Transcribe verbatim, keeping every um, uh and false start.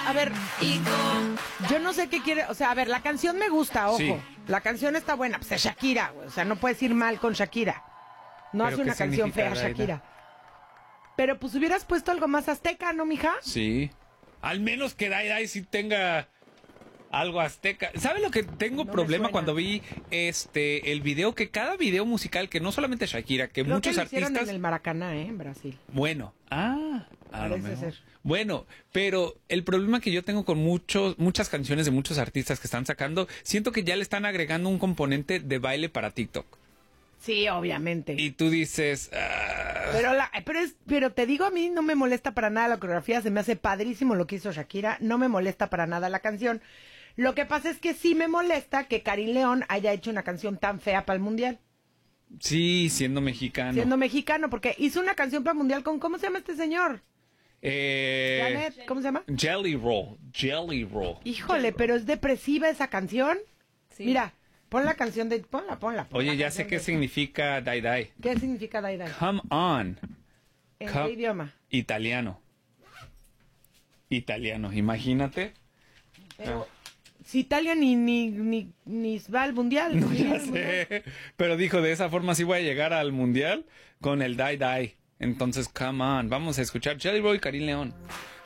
a ver, yo no sé qué quiere, o sea, a ver, la canción me gusta, ojo, Sí. la canción está buena, pues es Shakira, güey, o sea, no puedes ir mal con Shakira, no ¿Pero hace una qué canción significa, fea Daida? Shakira, pero pues hubieras puesto algo más azteca, ¿no, mija? Sí. Al menos que Dai Dai sí tenga algo azteca. ¿Sabe lo que tengo No me problema suena. cuando vi este el video? Que cada video musical, que no solamente Shakira, que Creo muchos que lo hicieron artistas... en el Maracaná, ¿eh? En Brasil. Bueno, ah, a lo Parece mejor. ser. Bueno, pero el problema que yo tengo con muchos, muchas canciones de muchos artistas que están sacando, siento que ya le están agregando un componente de baile para TikTok. Sí, obviamente. Y tú dices, ah, Pero, la, pero, es, pero te digo, a mí no me molesta para nada la coreografía, se me hace padrísimo lo que hizo Shakira, no me molesta para nada la canción. Lo que pasa es que sí me molesta que Karin León haya hecho una canción tan fea para el Mundial, sí, siendo mexicano. siendo mexicano, porque hizo una canción para el Mundial con, ¿cómo se llama este señor? Eh, Janet, ¿cómo se llama? Jelly Roll, Jelly Roll. Híjole, pero es depresiva esa canción. Sí. Mira, pon la canción de... Ponla, ponla. pon Oye, la ya canción sé qué de- significa Dai Dai. ¿Qué significa Dai Dai? Come on. ¿En Come- qué idioma? Italiano. Italiano, imagínate. Pero, si Italia ni, ni, ni, ni va al Mundial. No, ni ya al Mundial. sé. Pero dijo, de esa forma sí voy a llegar al mundial con el Dai Dai. Entonces, come on. Vamos a escuchar Jelly Roll y Karin León.